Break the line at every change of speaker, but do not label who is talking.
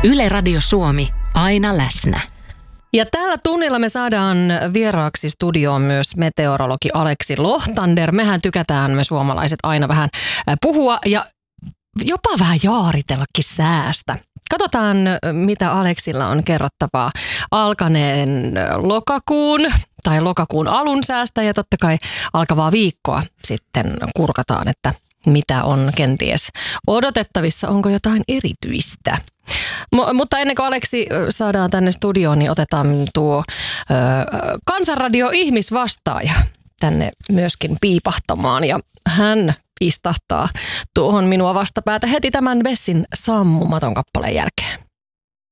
Yle Radio Suomi, aina läsnä.
Ja tällä tunnilla me saadaan vieraaksi studioon myös meteorologi Aleksi Lohtander. Mehän tykätään me suomalaiset aina vähän puhua ja jopa vähän jaaritellakin säästä. Katsotaan, mitä Aleksilla on kerrottavaa alkaneen lokakuun alun säästä ja totta kai alkavaa viikkoa sitten kurkataan, että mitä on kenties odotettavissa, onko jotain erityistä. Mutta ennen kuin Aleksi saadaan tänne studioon, niin otetaan tuo Kansanradio ihmisvastaaja tänne myöskin piipahtamaan ja hän istahtaa tuohon minua vastapäätä heti tämän Vessin Sammumaton kappaleen jälkeen.